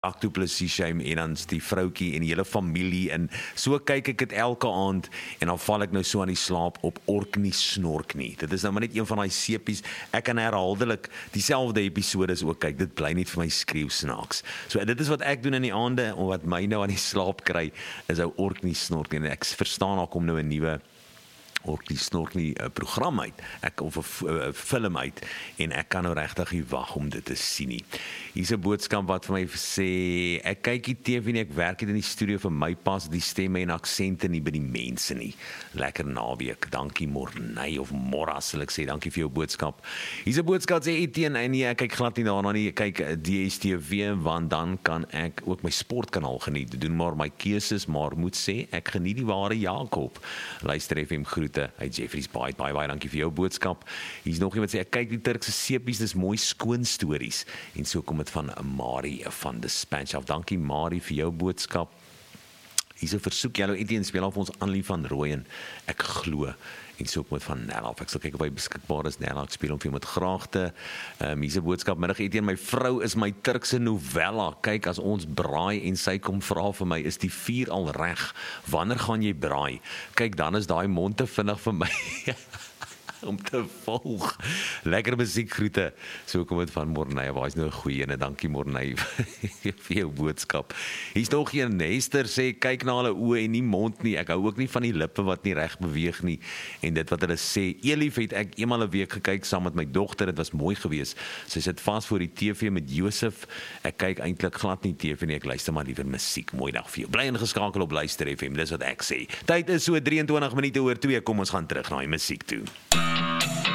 Du Plessis shame en dan die vroutjie en die hele familie en so kyk ek dit elke aand en dan val ek nou so aan die slaap op Orkney Snork nie. Dit is nou maar net een van daai sepies. Ek kan herhaaldelik dieselfde episodes ook kyk. Dit bly net vir my skreeu snaaks. So dit is wat ek doen in die aande en wat my nou aan die slaap kry is ou Orkney Snork en ek verstaan daar kom nou 'n nuwe Orkney Snork nie 'n program uit, of 'n film uit en ek kan nou regtig nie wag om dit te sien nie. Hier's 'n boodskap wat vir my sê ek kyk die TV nie, ek werk in die studio, vir my pas die stemme en aksente nie by die mense nie. Lekker naweek. Dankie Morney of Morra sal ek sê. Dankie vir jou boodskap. Hier's 'n boodskap sê Etienne en nee, ek kyk glad nie daarna nie. Ek kyk DStv want dan kan ek ook my sportkanaal geniet. Doen maar my keuses, maar moet sê ek geniet die ware Jakob. Luister FM groet uit Jeffreys baie dankie vir jou boodskap. Hier's nog iemand sê ek kyk die Turkse sepies, dis mooi skoon stories en so kom dit van Marie van Dispatch af. Dankie Marie vir jou boodskap. Hier's 'n versoek, Jallo Etienne speel af ons Annelie van Rooyen. Ek glo en so kom dit van Nella. Ek sal kyk of hy beskikbaar is. Nella, ek speel hom vir jou met graagte. Hier's 'n boodskap middag Etienne, my vrou is my Turkse novella. Kyk as ons braai en sy kom vra vir my, is die vuur al reg? Wanneer gaan jy braai? Kyk, dan is daai mond te vinnig vir my. Om te volg. Lekker musiekgroete. So kom dit van Morney. Waar is nou 'n goeie ene? Dankie Morney vir jou boodskap. Hier's nog een. Hester sê kyk na hulle oë en nie mond nie. Ek hou ook nie van die lippe wat nie reg beweeg nie en dit wat hulle sê. Elief het ek eenmal 'n week gekyk saam met my dogter. Dit was mooi geweest. Sy sit vas voor die TV met Josef. Ek kyk eintlik glad nie TV nie. Ek luister maar liewer musiek. Mooi dag vir jou. Bly ingeskakel op Luister FM. Dis wat ek sê. Tyd is so 23 minute oor 2. Kom ons gaan terug na die musiek toe.